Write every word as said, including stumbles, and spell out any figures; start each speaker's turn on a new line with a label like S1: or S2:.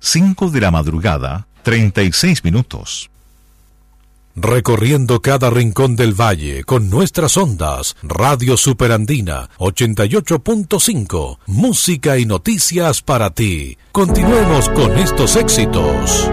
S1: cinco de la madrugada, treinta y seis minutos.
S2: Recorriendo cada rincón del valle con nuestras ondas, Radio Superandina ochenta y ocho punto cinco, música y noticias para ti. Continuemos con estos éxitos.